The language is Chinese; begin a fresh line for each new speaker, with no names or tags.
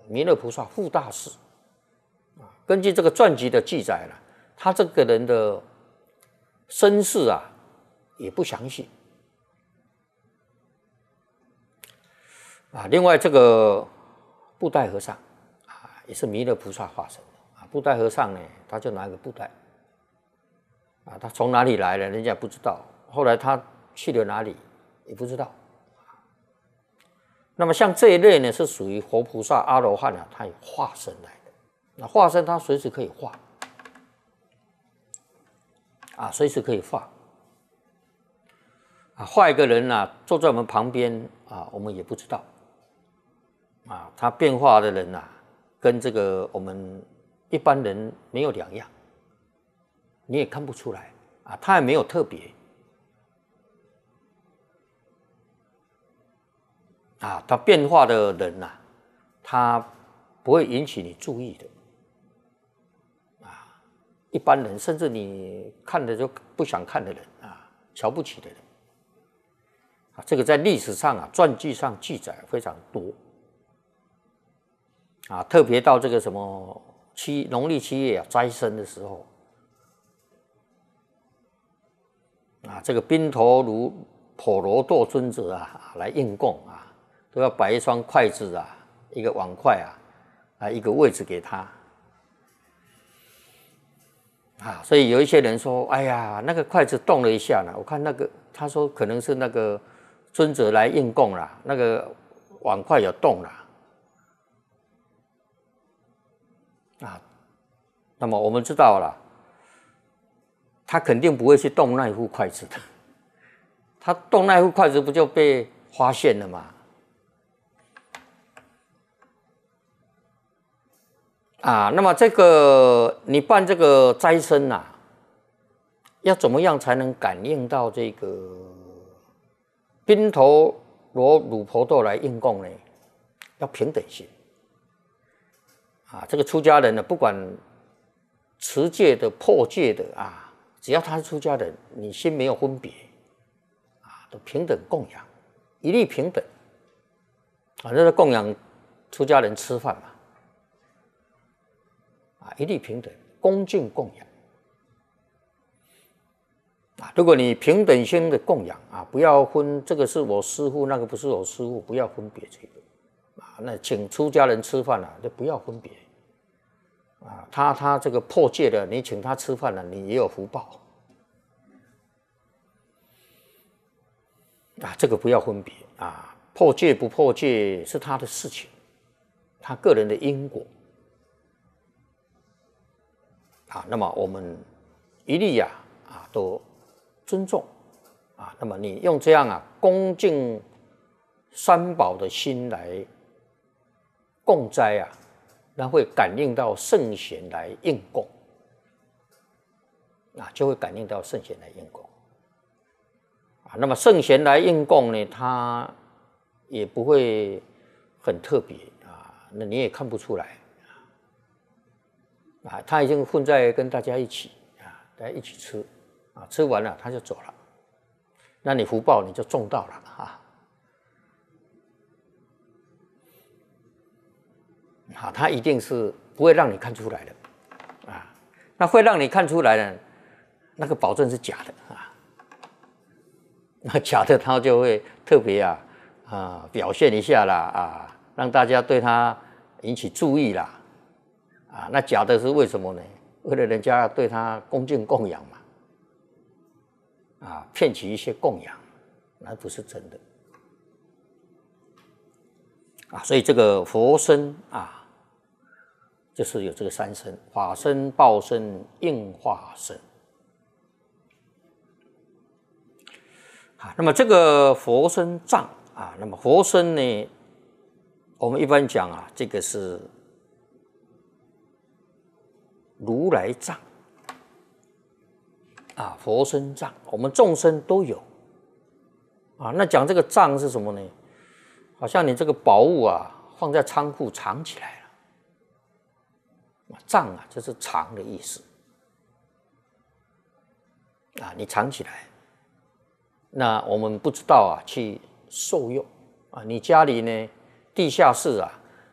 弥勒菩萨护大士。根据这个传记的记载了，他这个人的身世啊也不详细。另外这个布袋和尚也是弥勒菩萨化身的布袋和尚呢，他就拿一个布袋他从哪里来的，人家不知道，后来他去了哪里也不知道。那么像这一类呢，是属于活菩萨、阿罗汉他有化身来的。那化身他随时可以化随时可以化化一个人坐在我们旁边我们也不知道他变化的人跟这个我们一般人没有两样，你也看不出来他也没有特别他变化的人他不会引起你注意的一般人甚至你看的就不想看的人瞧不起的人这个在历史上传记上记载非常多特别到这个什么农历7月斋生的时候这个宾头如婆罗多尊者来应供都要摆一双筷子一个碗筷一个位置给他所以有一些人说，哎呀，那个筷子动了一下我看那个他说可能是那个尊者来应供啦，那个碗筷有动啦那么我们知道了，他肯定不会去动那一副筷子的，他动那一副筷子不就被发现了吗？那么这个你办这个斋生要怎么样才能感应到这个宾头罗鲁婆多来应供呢？要平等心这个出家人呢，不管持戒的破戒的只要他是出家人，你心没有分别都平等供养，一律平等这是供养出家人吃饭嘛一律平等，恭敬供养如果你平等心的供养不要分这个是我师父，那个不是我师父，不要分别这个那请出家人吃饭就不要分别他这个破戒的，你请他吃饭了，你也有福报这个不要分别破戒不破戒是他的事情，他个人的因果那么我们一律都尊重那么你用这样恭敬三宝的心来供斋那会感应到圣贤来应供就会感应到圣贤来应供那么圣贤来应供呢，他也不会很特别那你也看不出来他已经混在跟大家一起大家一起吃吃完了他就走了，那你福报你就中到了他一定是不会让你看出来的那会让你看出来的那个保证是假的那假的他就会特别表现一下啦让大家对他引起注意啦那假的是为什么呢？为了人家对他恭敬供养嘛骗取一些供养，那不是真的所以这个佛身就是有这个三身：法身、报身、应化身那么这个佛身藏那么佛身呢，我们一般讲这个是如来藏佛身藏，我们众生都有那讲这个藏是什么呢？好像你这个宝物放在仓库藏起来了，藏就是藏的意思你藏起来，那我们不知道去受用你家里呢地下室